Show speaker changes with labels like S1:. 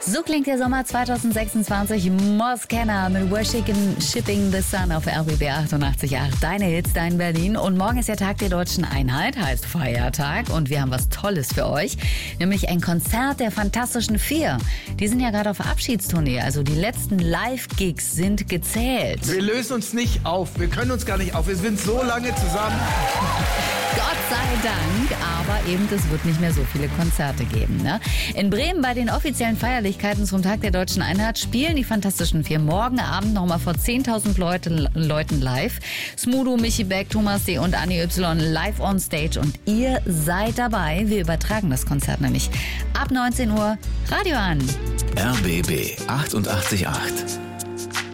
S1: So klingt der Sommer 2026. Moskenna mit Shipping the Sun auf RBB 88.8. Deine Hits, dein Berlin. Und morgen ist der Tag der Deutschen Einheit, heißt Feiertag. Und wir haben was Tolles für euch, nämlich ein Konzert der Fantastischen Vier. Die sind ja gerade auf Abschiedstournee, also die letzten Live-Gigs sind gezählt.
S2: Wir lösen uns nicht auf, wir können uns gar nicht auf, wir sind so lange zusammen.
S1: Gott sei Dank, aber eben es wird nicht mehr so viele Konzerte geben. Ne? In Bremen bei den offiziellen Feierlichkeiten zum Tag der Deutschen Einheit spielen die Fantastischen Vier morgen Abend nochmal vor 10.000 Leuten live. Smudo, Michi Beck, Thomas D. und Anni Y live on stage und ihr seid dabei. Wir übertragen das Konzert nämlich ab 19 Uhr. Radio an.
S3: RBB 88.8.